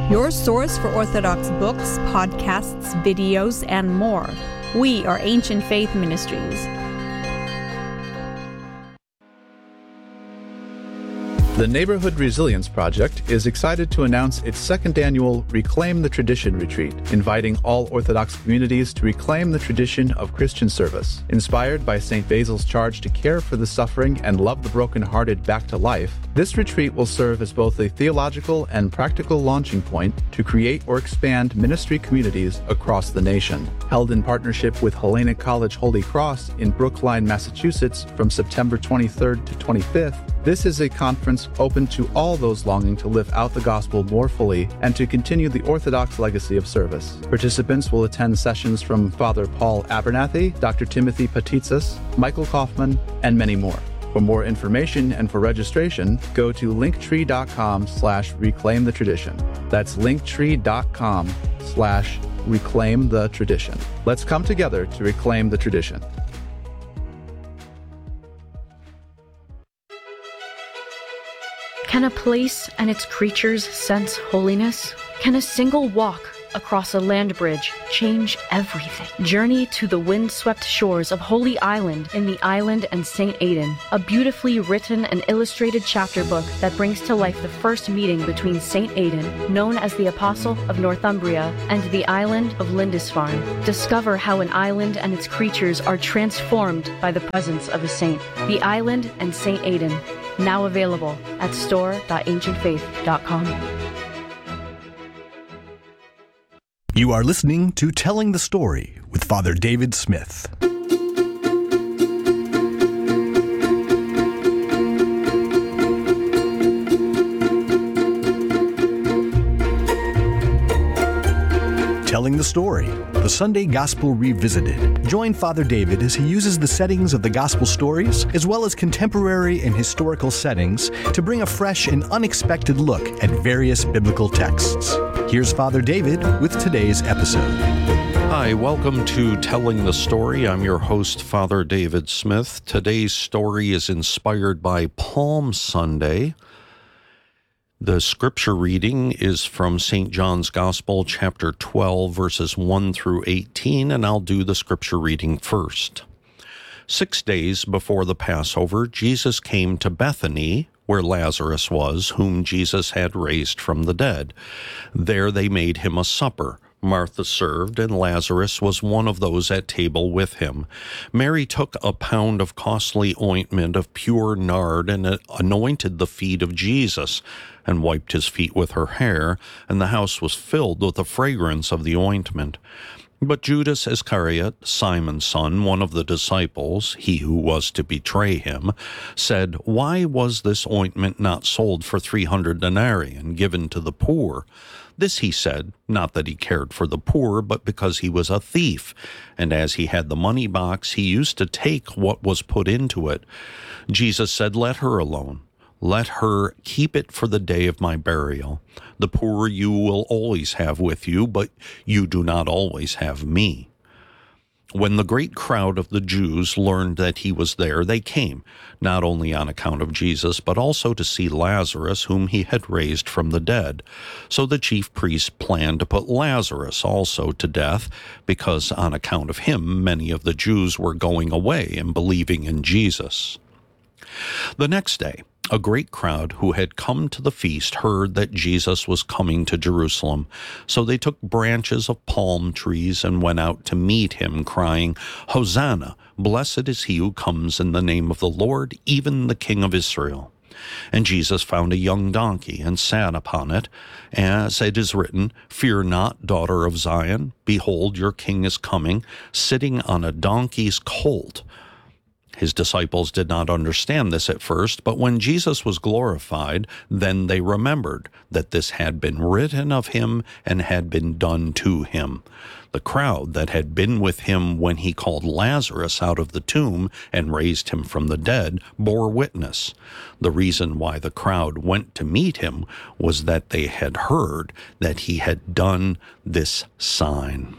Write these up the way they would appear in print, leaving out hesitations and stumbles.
your source for Orthodox books, podcasts, videos, and more. We are Ancient Faith Ministries. The Neighborhood Resilience Project is excited to announce its second annual Reclaim the Tradition retreat, inviting all Orthodox communities to reclaim the tradition of Christian service. Inspired by St. Basil's charge to care for the suffering and love the brokenhearted back to life, this retreat will serve as both a theological and practical launching point to create or expand ministry communities across the nation. Held in partnership with Hellenic College Holy Cross in Brookline, Massachusetts from September 23rd to 25th, this is a conference open to all those longing to live out the gospel more fully and to continue the Orthodox legacy of service. Participants will attend sessions from Father Paul Abernathy, Dr. Timothy Patitsis, Michael Kaufman, and many more. For more information and for registration, go to linktree.com/reclaim the tradition. That's linktree.com/reclaim the tradition. Let's come together to reclaim the tradition. Can a place and its creatures sense holiness? Can a single walk across a land bridge change everything? Journey to the wind-swept shores of Holy Island in the Island and St. Aidan, a beautifully written and illustrated chapter book that brings to life the first meeting between St. Aidan, known as the Apostle of Northumbria, and the island of Lindisfarne. Discover how an island and its creatures are transformed by the presence of a saint. The Island and St. Aidan, now available at store.ancientfaith.com. You are listening to Telling the Story with Father David Smith. Telling the Story, the Sunday Gospel Revisited. Join Father David as he uses the settings of the Gospel stories, as well as contemporary and historical settings, to bring a fresh and unexpected look at various biblical texts. Here's Father David with today's episode. Hi, welcome to Telling the Story. I'm your host, Father David Smith. Today's story is inspired by Palm Sunday. The scripture reading is from St. John's Gospel, chapter 12, verses 1 through 18, and I'll do the scripture reading first. 6 days before the Passover, Jesus came to Bethany, where Lazarus was, whom Jesus had raised from the dead. There they made him a supper. Martha served, and Lazarus was one of those at table with him. Mary took a pound of costly ointment of pure nard and anointed the feet of Jesus, and wiped his feet with her hair, and the house was filled with the fragrance of the ointment. But Judas Iscariot, Simon's son, one of the disciples, he who was to betray him, said, "Why was this ointment not sold for 300 denarii and given to the poor?" This he said, not that he cared for the poor, but because he was a thief, and as he had the money box, he used to take what was put into it. Jesus said, "Let her alone. Let her keep it for the day of my burial. The poor you will always have with you, but you do not always have me." When the great crowd of the Jews learned that he was there, they came, not only on account of Jesus, but also to see Lazarus, whom he had raised from the dead. So the chief priests planned to put Lazarus also to death, because on account of him many of the Jews were going away and believing in Jesus. The next day, a great crowd who had come to the feast heard that Jesus was coming to Jerusalem. So they took branches of palm trees and went out to meet him, crying, "Hosanna! Blessed is he who comes in the name of the Lord, even the King of Israel." And Jesus found a young donkey and sat upon it, as it is written, "Fear not, daughter of Zion. Behold, your king is coming, sitting on a donkey's colt." His disciples did not understand this at first, but when Jesus was glorified, then they remembered that this had been written of him and had been done to him. The crowd that had been with him when he called Lazarus out of the tomb and raised him from the dead bore witness. The reason why the crowd went to meet him was that they had heard that he had done this sign.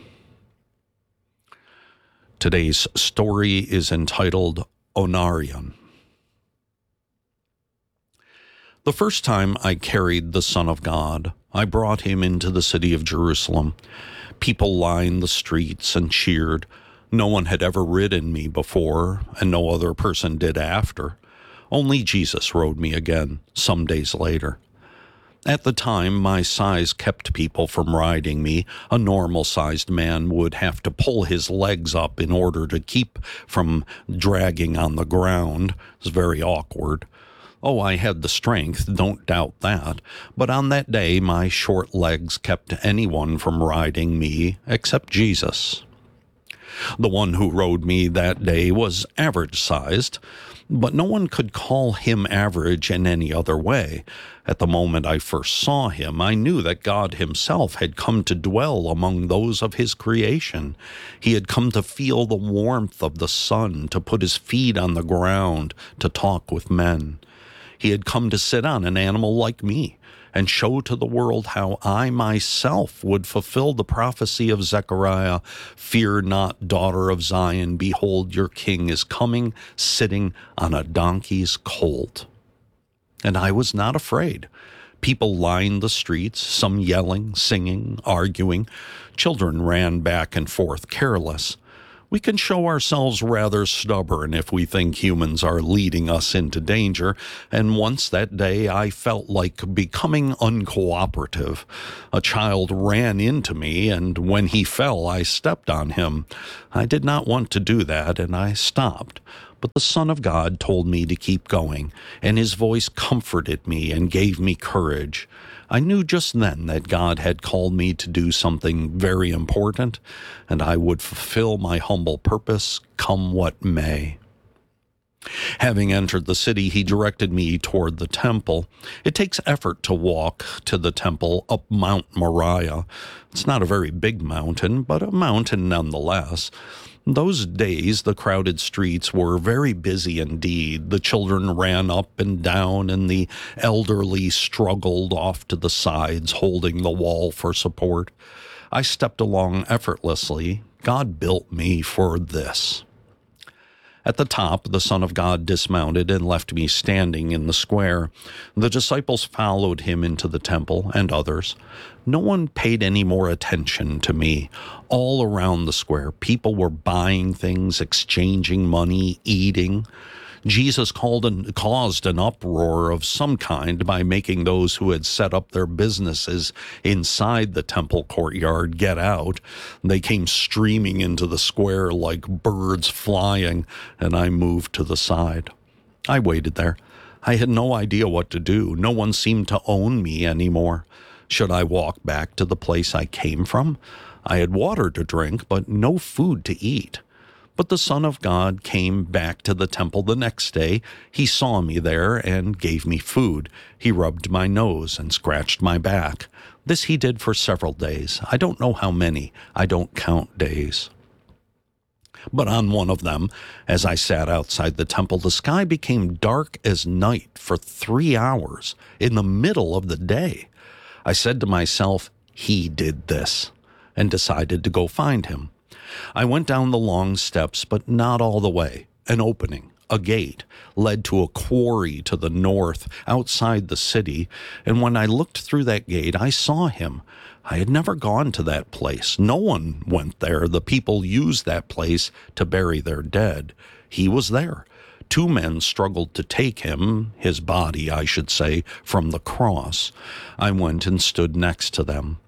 Today's story is entitled Onarion. The first time I carried the Son of God, I brought him into the city of Jerusalem. People lined the streets and cheered. No one had ever ridden me before, and no other person did after. Only Jesus rode me again, some days later. At the time, my size kept people from riding me. A normal-sized man would have to pull his legs up in order to keep from dragging on the ground. It was very awkward. Oh, I had the strength, don't doubt that. But on that day, my short legs kept anyone from riding me except Jesus. The one who rode me that day was average-sized, but no one could call him average in any other way. At the moment I first saw him, I knew that God himself had come to dwell among those of his creation. He had come to feel the warmth of the sun, to put his feet on the ground, to talk with men. He had come to sit on an animal like me and show to the world how I myself would fulfill the prophecy of Zechariah, "Fear not, daughter of Zion, behold, your king is coming, sitting on a donkey's colt." And I was not afraid. People lined the streets, some yelling, singing, arguing. Children ran back and forth, careless. We can show ourselves rather stubborn if we think humans are leading us into danger, and once that day I felt like becoming uncooperative. A child ran into me, and when he fell, I stepped on him. I did not want to do that, and I stopped. But the Son of God told me to keep going, and his voice comforted me and gave me courage. I knew just then that God had called me to do something very important, and I would fulfill my humble purpose, come what may. Having entered the city, he directed me toward the temple. It takes effort to walk to the temple up Mount Moriah. It's not a very big mountain, but a mountain nonetheless. Those days, the crowded streets were very busy indeed. The children ran up and down, and the elderly struggled off to the sides, holding the wall for support. I stepped along effortlessly. God built me for this. At the top, the Son of God dismounted and left me standing in the square. The disciples followed him into the temple, and others. No one paid any more attention to me. All around the square, people were buying things, exchanging money, eating. Jesus caused an uproar of some kind by making those who had set up their businesses inside the temple courtyard get out. They came streaming into the square like birds flying, and I moved to the side. I waited there. I had no idea what to do. No one seemed to own me anymore. Should I walk back to the place I came from? I had water to drink, but no food to eat. But the Son of God came back to the temple the next day. He saw me there and gave me food. He rubbed my nose and scratched my back. This he did for several days. I don't know how many. I don't count days. But on one of them, as I sat outside the temple, the sky became dark as night for 3 hours in the middle of the day. I said to myself, he did this, and decided to go find him. I went down the long steps, but not all the way. An opening, a gate, led to a quarry to the north, outside the city, and when I looked through that gate, I saw him. I had never gone to that place. No one went there. The people used that place to bury their dead. He was there. 2 men struggled to take him, his body, I should say, from the cross. I went and stood next to them.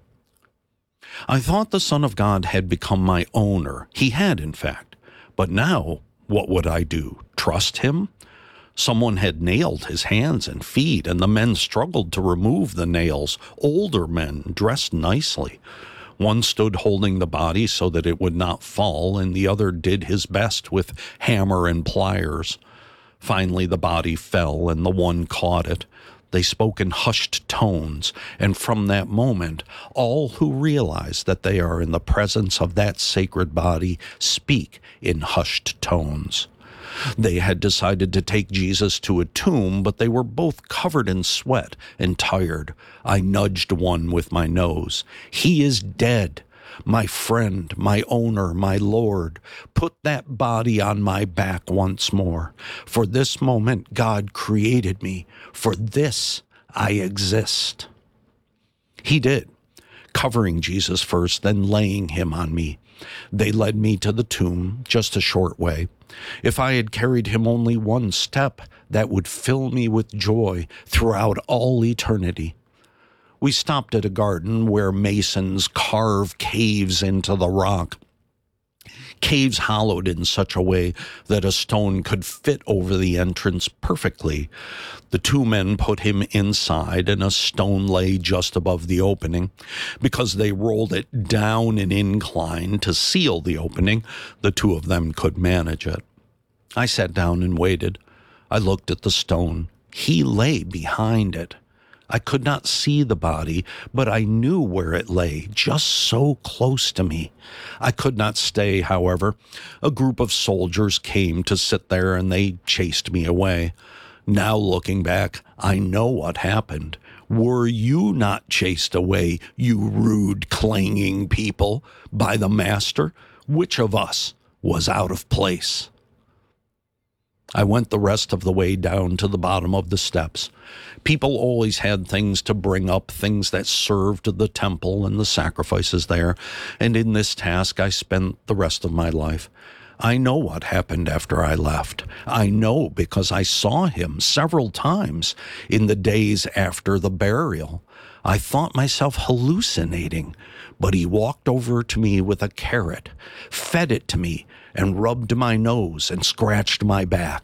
I thought the Son of God had become my owner. He had, in fact. But now, what would I do? Trust him? Someone had nailed his hands and feet, and the men struggled to remove the nails. Older men, dressed nicely. One stood holding the body so that it would not fall, and the other did his best with hammer and pliers. Finally, the body fell, and the one caught it. They spoke in hushed tones, and from that moment, all who realize that they are in the presence of that sacred body speak in hushed tones. They had decided to take Jesus to a tomb, but they were both covered in sweat and tired. I nudged one with my nose. "He is dead. My friend, my owner, my Lord, put that body on my back once more. For this moment God created me. For this I exist." He did, covering Jesus first, then laying him on me. They led me to the tomb, just a short way. If I had carried him only one step, that would fill me with joy throughout all eternity. We stopped at a garden where masons carve caves into the rock. Caves hollowed in such a way that a stone could fit over the entrance perfectly. The two men put him inside, and a stone lay just above the opening. Because they rolled it down an incline to seal the opening, the two of them could manage it. I sat down and waited. I looked at the stone. He lay behind it. I could not see the body, but I knew where it lay, just so close to me. I could not stay, however. A group of soldiers came to sit there, and they chased me away. Now, looking back, I know what happened. Were you not chased away, you rude, clanging people, by the Master? Which of us was out of place? I went the rest of the way down to the bottom of the steps. People always had things to bring up, things that served the temple and the sacrifices there, and in this task I spent the rest of my life. I know what happened after I left. I know because I saw him several times in the days after the burial. I thought myself hallucinating, but he walked over to me with a carrot, fed it to me, and rubbed my nose and scratched my back.